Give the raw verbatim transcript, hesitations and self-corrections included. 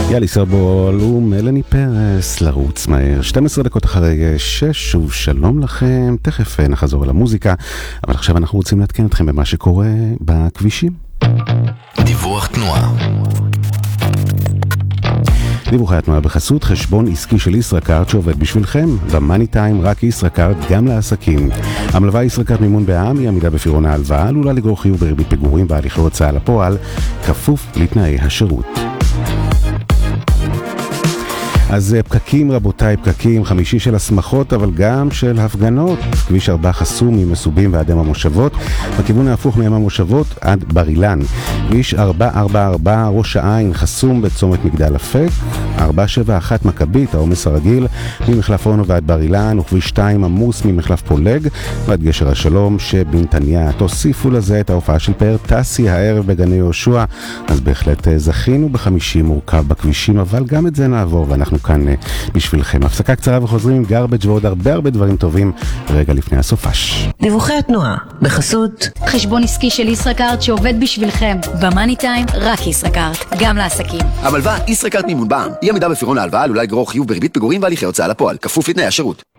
יאלי סרבול ומלני פרס, לרוץ מהר. שתים עשרה דקות אחרי שש, שוב שלום לכם. תכף נחזור על המוזיקה, אבל עכשיו אנחנו רוצים להתקן אתכם במה שקורה בכבישים. דיווח תנועה. דיווחי התנועה בחסות חשבון עסקי של ישראכרט שעובד בשבילכם. במאני טיים רק ישראכרט גם לעסקים. המלווה ישראכרט מימון בע"מ היא עמידה בפירעון ההלוואה, עלולה לגרור חיוב בריבית פיגורים בהליכי הוצאה לפועל, כפוף לתנאי השירות. אז פקקים רבותיי, פקקים, חמישי של הסמכות אבל גם של הפגנות. כביש ארבע חסום ממסובים ועד אם המושבות, בכיוון ההפוך מהם המושבות עד בר אילן. כביש ארבע ארבע ארבע ראש העין חסום בצומת מגדל אפק. ארבע שבע אחת מכבית, העומס הרגיל ממחלף אונו ועד בר אילן, וכביש שתיים עמוס ממחלף פולג ועד גשר השלום שבנתניה. תוסיפו לזה את ההופעה של פאר טסי הערב בגני יהושע, אז בהחלט זכינו בחמישי מורכב בכבישים, אבל גם את זה נעבור ואנחנו כאן בשבילכם. הפסקה קצרה וחוזרים עם גרבג' ועוד הרבה הרבה דברים טובים רגע לפני הסופש. דיווחי התנועה בחסות חשבון עסקי של ישראכרט שעובד בשבילכם. במאני טיים רק ישראכרט, גם לעסקים. המלווה ישראכרט מימון בע"מ, היא עמידה בפירעון ההלוואה, עלולה לגרור חיוב בריבית פיגורים והליכי הוצאה לפועל, כפוף לתנאי השירות.